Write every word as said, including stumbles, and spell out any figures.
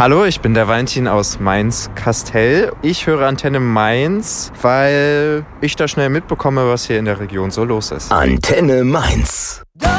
Hallo, ich bin der Valentin aus Mainz-Kastell. Ich höre Antenne Mainz, weil ich da schnell mitbekomme, was hier in der Region so los ist. Antenne Mainz.